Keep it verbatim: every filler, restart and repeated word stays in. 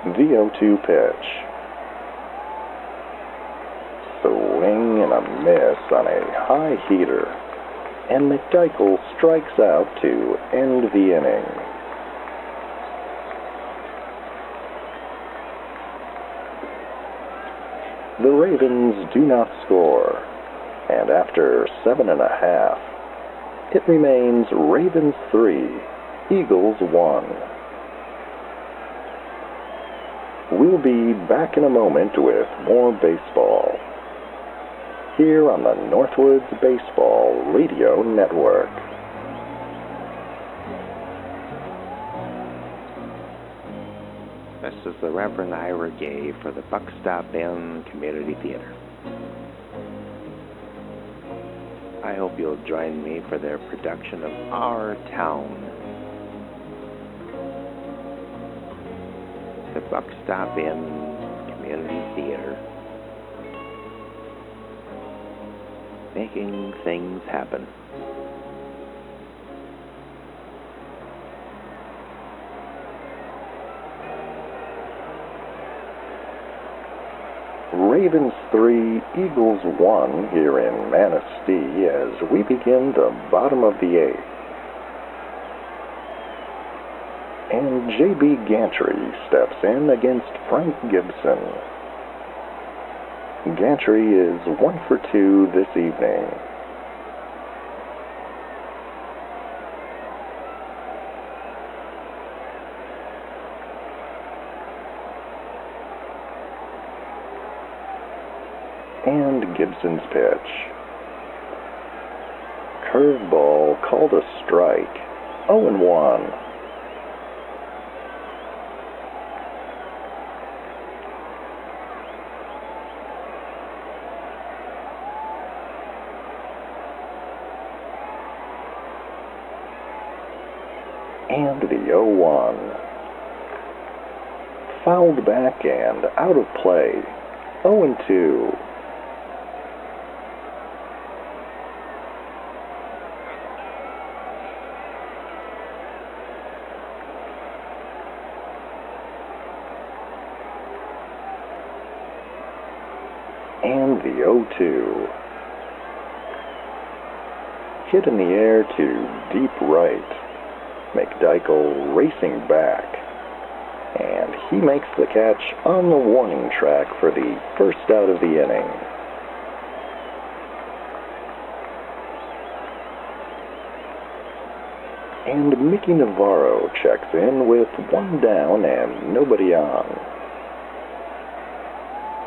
The oh two pitch. Swing and a miss on a high heater, and McDykel strikes out to end the inning. The Ravens do not score, and after seven and a half, it remains Ravens three, Eagles one. We'll be back in a moment with more baseball, here on the Northwoods Baseball Radio Network. This is the Reverend Ira Gay for the Buck Stop Inn Community Theater. I hope you'll join me for their production of Our Town. The Buck Stop Inn Community Theater. Making things happen. Ravens three, Eagles one here in Manistee as we begin the bottom of the eighth. And J B Gantry steps in against Frank Gibson. Gantry is one for two this evening. And Gibson's pitch. Curveball called a strike. oh and one. And the oh one. Fouled back and out of play. oh and two. And the oh two. Hit in the air to deep right. McDykel racing back. And he makes the catch on the warning track for the first out of the inning. And Mickey Navarro checks in with one down and nobody on.